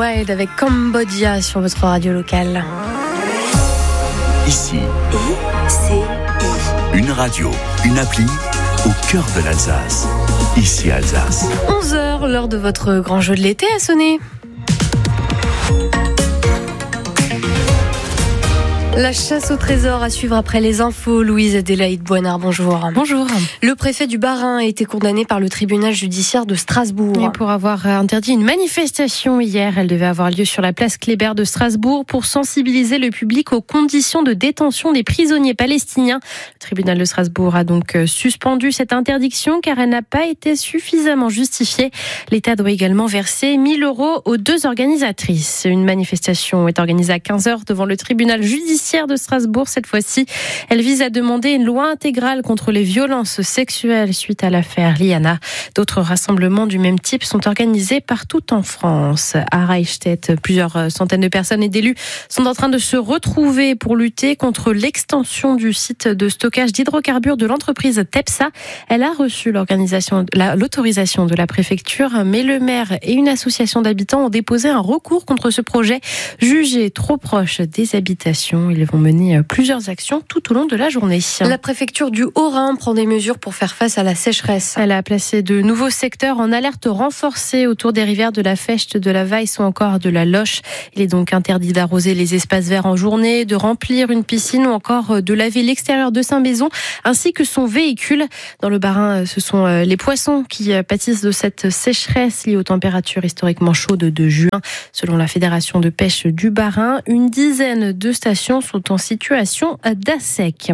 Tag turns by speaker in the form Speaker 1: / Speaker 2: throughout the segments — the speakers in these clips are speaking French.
Speaker 1: Wild avec Cambodia sur votre radio locale.
Speaker 2: Ici, une radio, une appli au cœur de l'Alsace. Ici Alsace.
Speaker 1: 11h, l'heure de votre grand jeu de l'été a sonné. La chasse au trésor à suivre après les infos. Louise Adélaïde Boinard, bonjour.
Speaker 3: Bonjour.
Speaker 1: Le préfet du Bas-Rhin a été condamné par le tribunal judiciaire de Strasbourg.
Speaker 3: Et pour avoir interdit une manifestation hier, elle devait avoir lieu sur la place Kléber de Strasbourg pour sensibiliser le public aux conditions de détention des prisonniers palestiniens. Le tribunal de Strasbourg a donc suspendu cette interdiction car elle n'a pas été suffisamment justifiée. L'État doit également verser 1 000 € aux deux organisatrices. Une manifestation est organisée à 15h devant le tribunal judiciaire de Strasbourg. Cette fois-ci, elle vise à demander une loi intégrale contre les violences sexuelles suite à l'affaire Liana. D'autres rassemblements du même type sont organisés partout en France. À Reichstätt, plusieurs centaines de personnes et d'élus sont en train de se retrouver pour lutter contre l'extension du site de stockage d'hydrocarbures de l'entreprise Tepsa. Elle a reçu l'autorisation de la préfecture, mais le maire et une association d'habitants ont déposé un recours contre ce projet, jugé trop proche des habitations. Ils vont mener plusieurs actions tout au long de la journée.
Speaker 1: La préfecture du Haut-Rhin prend des mesures pour faire face à la sécheresse.
Speaker 3: Elle a placé de nouveaux secteurs en alerte renforcée autour des rivières de la Fecht, de la Weiss ou encore de la Loche. Il est donc interdit d'arroser les espaces verts en journée, de remplir une piscine ou encore de laver l'extérieur de sa maison ainsi que son véhicule. Dans le Bas-Rhin, ce sont les poissons qui pâtissent de cette sécheresse liée aux températures historiquement chaudes de juin. Selon la Fédération de pêche du Bas-Rhin, une dizaine de stations sont en situation d'assec.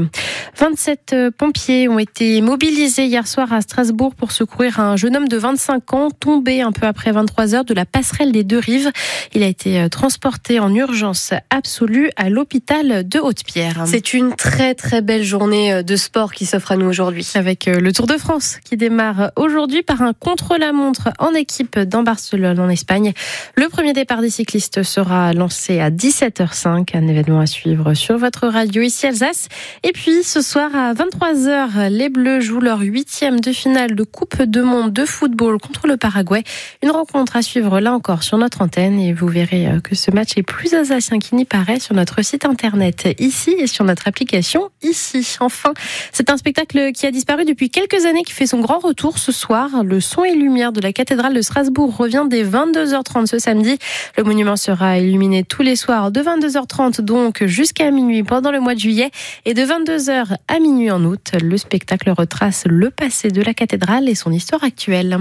Speaker 3: 27 pompiers ont été mobilisés hier soir à Strasbourg pour secourir un jeune homme de 25 ans tombé un peu après 23h de la passerelle des Deux Rives. Il a été transporté en urgence absolue à l'hôpital de Haute-Pierre.
Speaker 1: C'est une très très belle journée de sport qui s'offre à nous aujourd'hui.
Speaker 3: Avec le Tour de France qui démarre aujourd'hui par un contre-la-montre en équipe dans Barcelone en Espagne. Le premier départ des cyclistes sera lancé à 17h05, un événement à suivre sur votre radio ici Alsace. Et puis ce soir à 23h, les Bleus jouent leur 8e de finale de Coupe du Monde de football contre le Paraguay. Une rencontre à suivre là encore sur notre antenne et vous verrez que ce match est plus alsacien qu'il n'y paraît sur notre site internet ici et sur notre application ici. Enfin, c'est un spectacle qui a disparu depuis quelques années qui fait son grand retour ce soir. Le son et lumière de la cathédrale de Strasbourg revient dès 22h30 ce samedi. Le monument sera illuminé tous les soirs de 22h30 donc jusqu'à minuit pendant le mois de juillet et de 22h à minuit en août. Le spectacle retrace le passé de la cathédrale et son histoire actuelle.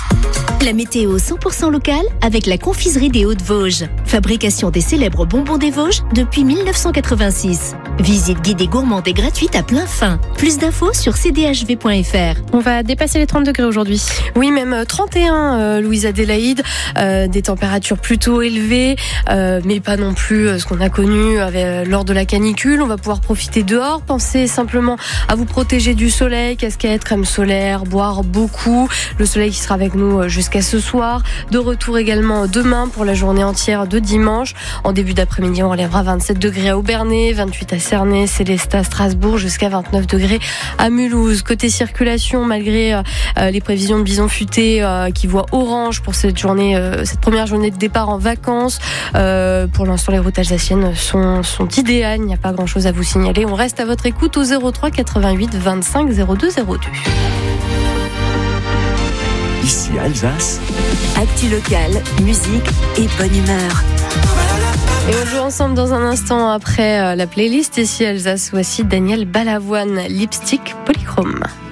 Speaker 4: La météo 100% locale avec la confiserie des Hauts-de-Vosges. Fabrication des célèbres bonbons des Vosges depuis 1986. Visite guidée gourmande et gratuite à plein fin. Plus d'infos sur cdhv.fr.
Speaker 3: On va dépasser les 30 degrés aujourd'hui.
Speaker 1: Oui, même 31, Louise Adélaïde. Des températures plutôt élevées, mais pas non plus ce qu'on a connu lors de la canicule. On va pouvoir profiter dehors. Pensez simplement à vous protéger du soleil, casquette, crème solaire, boire beaucoup. Le soleil qui sera avec nous jusqu'à ce soir. De retour également demain pour la journée entière de dimanche. En début d'après-midi, on relèvera 27 degrés à Aubernais, 28 à Cernay, Célestat, Strasbourg, jusqu'à 29 degrés à Mulhouse. Côté circulation, malgré les prévisions de Bison Futé qui voient orange pour cette journée, cette première journée de départ en vacances. Pour l'instant, les routes alsaciennes sont idéales. Il n'y a pas grand-chose à vous signaler. On reste à votre écoute au 03 88 25 02 02.
Speaker 2: Ici Alsace.
Speaker 4: Actu locale, musique et bonne humeur.
Speaker 1: Et on joue ensemble dans un instant après la playlist. Ici Alsace, voici Daniel Balavoine, Lipstick Polychrome.